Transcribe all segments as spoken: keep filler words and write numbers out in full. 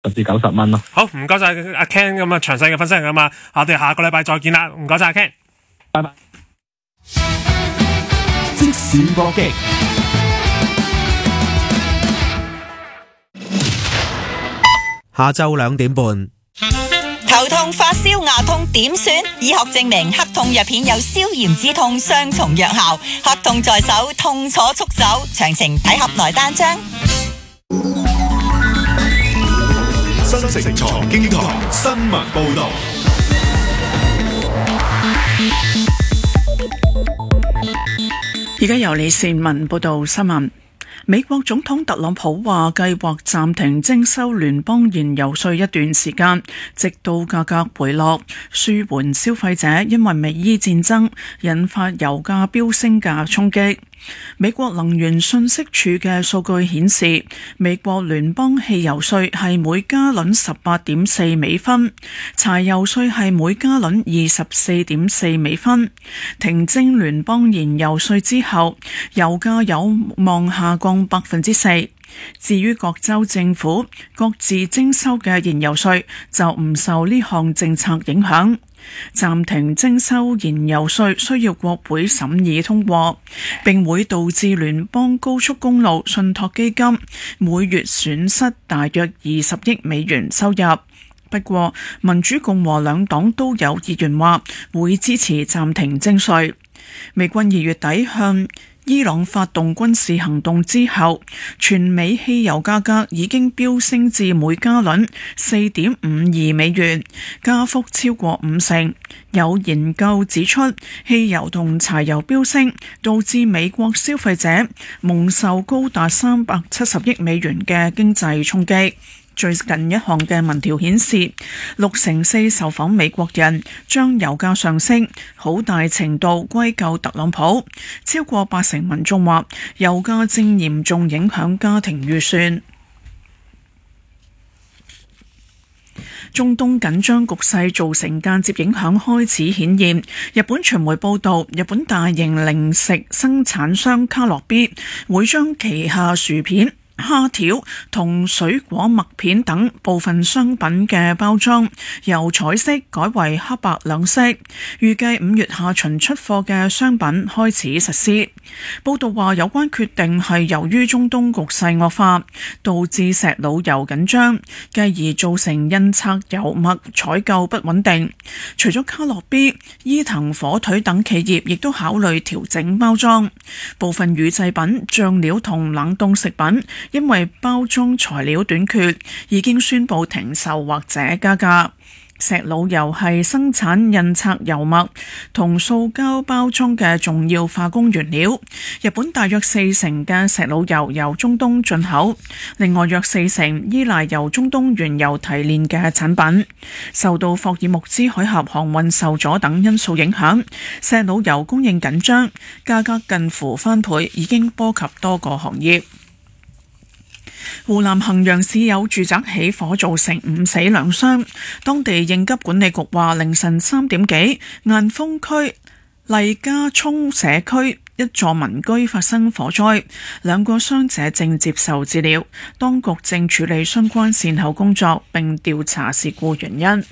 十至九十蚊咯。 好，唔該晒阿 Ken 咁啊詳細嘅分析咁啊，我哋下個禮拜再見啦，唔該晒阿 Ken， 拜拜。 即時搏擊， 下晝兩點半。 頭痛、發燒、牙痛點算？醫學證明黑痛藥片有消炎止痛雙重藥效，黑痛在手，痛楚速走。詳情睇盒內單張。 新城財經台新聞報道。 而家由李善文報道新聞。美國總統特朗普話計劃暫停徵收聯邦燃油稅一段時間，直到價格回落，舒緩消費者因為美伊戰爭引發油價飆升嘅衝擊。美國能源信息署嘅數據顯示，美國聯邦汽油稅係每加侖十八點四美分，柴油稅係每加侖二十四點四美分。停徵聯邦燃油稅之後，油價有望下降百分之四。至於各州政府各自徵收嘅燃油稅就唔受呢項政策影響。暫停徵收燃油稅需要國會審議通過，並會導致聯邦高速公路信託基金每月損失大約二十億美元收入。不過，民主共和兩黨都有議員話會支持暫停徵稅。美軍二月底向伊朗發動軍事行動之後，全美汽油價格已經飆升至每加侖四點五二美元，加幅超過五成。有研究指出，汽油同柴油飆升導致美國消費者蒙受高達三百七十億美元嘅經濟衝擊。最近一項嘅民調顯示，六成四受訪美國人將油價上升好大程度歸咎特朗普，超過八成民眾話油價正嚴重影響家庭預算。中東緊張局勢造成間接影響開始顯現。日本傳媒報道，日本大型零食生產商卡樂 B 會將旗下薯片、蝦條同水果麥片等部分商品嘅包裝由彩色改為黑白兩色，預計五月下旬出貨嘅商品開始實施。報道話，有關決定係由於中東局勢惡化，導致石老油緊張，繼而造成印刷油墨採購不穩定。除咗卡樂 B、伊藤火腿等企業亦都考慮調整包裝。部分乳製品、醬料同冷凍食品因為包裝材料短缺，已經宣布停售或者加價。石老油係生產印刷油墨同塑膠包裝嘅重要化工原料。日本大約四成嘅石老油由中東進口，另外約四成依賴由中東原油提煉嘅產品。受到霍爾木茲海峽航運受阻等因素影響，石老油供應緊張，價格近乎翻倍，已經波及多個行業。湖南衡陽市有住宅起火，造成五死兩傷。當地應急管理局話，凌晨三點幾，雁峰區麗家涌社區一座民居發生火災，兩個傷者正接受治療，當局正處理相關善後工作，並調查事故原因。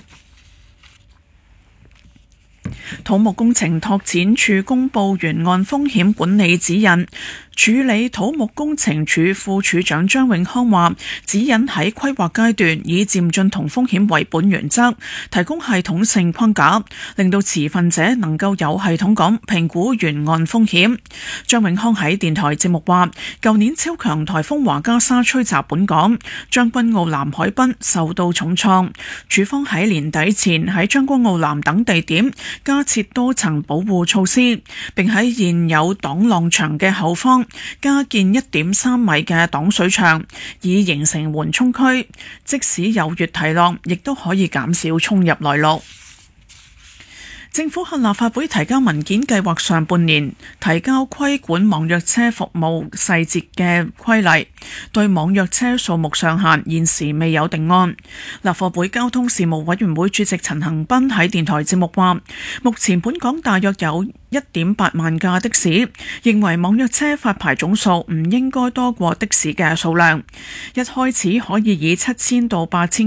土木工程拓展署公布沿岸風險管理指引。處理土木工程處副處長張永康話，指引喺規劃階段以漸進同風險為本原則，提供系統性框架，令到持份者能夠有系統咁評估沿岸風險。張永康喺電台節目話，舊年超強颱風華加莎吹襲本港，將軍澳南海濱受到重創，署方喺年底前喺將軍澳南等地點加設多層保護措施，並喺現有擋浪牆嘅後方加建一點三米嘅擋水牆，以形成緩衝區，即使有月提浪，亦都可以減少衝入內陸。政府向立法會提交文件，計劃上半年提交規管網約車服務細節嘅規例，對網約車數目上限現時未有定案。立法會交通事務委員會主席陳恒鑌喺電台節目話，目前本港大約有一點八萬架的士，認為網約車發牌總數唔應該多過的士嘅數量，一開始可以以七千到八千